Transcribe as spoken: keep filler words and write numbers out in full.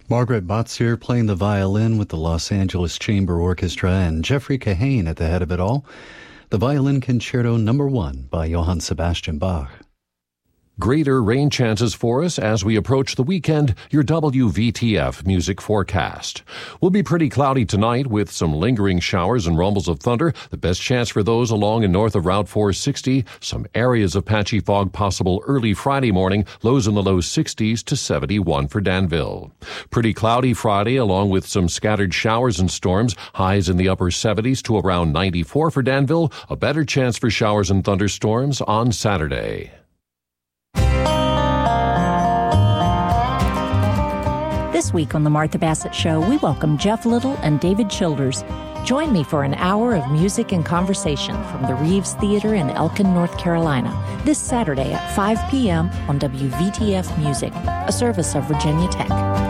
Margaret Botsier playing the violin with the Los Angeles Chamber Orchestra and Jeffrey Kahane at the head of it all. The Violin Concerto Number One by Johann Sebastian Bach. Greater rain chances for us as we approach the weekend. Your W V T F music forecast. Will be pretty cloudy tonight with some lingering showers and rumbles of thunder. The best chance for those along and north of Route four sixty. Some areas of patchy fog possible early Friday morning. Lows in the low sixties to seventy-one for Danville. Pretty cloudy Friday along with some scattered showers and storms. Highs in the upper seventies to around ninety-four for Danville. A better chance for showers and thunderstorms on Saturday. This week on The Martha Bassett Show, we welcome Jeff Little and David Childers. Join me for an hour of music and conversation from the Reeves Theater in Elkin, North Carolina, this Saturday at five p.m. on W V T F Music, a service of Virginia Tech.